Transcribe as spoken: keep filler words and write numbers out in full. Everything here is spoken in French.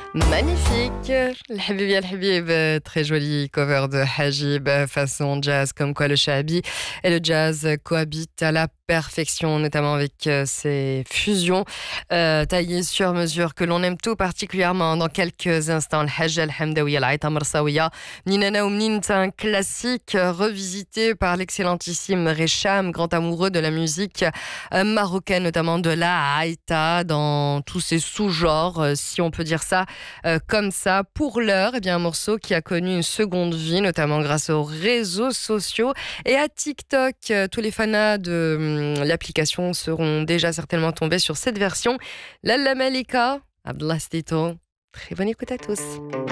Magnifique. الحبيب يا الحبيب, très joli cover de Hajib façon jazz, comme quoi le shabi et le jazz cohabitent à la perfection, notamment avec euh, ces fusions euh, taillées sur mesure que l'on aime tout particulièrement. Dans quelques instants, le Hajj al-Hamdawiya, l'Aïta Marsawiya, Ninana Oumnin, c'est un classique euh, revisité par l'excellentissime Recham, grand amoureux de la musique euh, marocaine, notamment de la Aïta, dans tous ses sous-genres, euh, si on peut dire ça euh, comme ça. Pour l'heure, eh bien, un morceau qui a connu une seconde vie, notamment grâce aux réseaux sociaux et à TikTok. Euh, tous les fanas de hum, l'application seront déjà certainement tombés sur cette version. Lalla Malika, Abdallah Stito. Très bonne écoute à tous.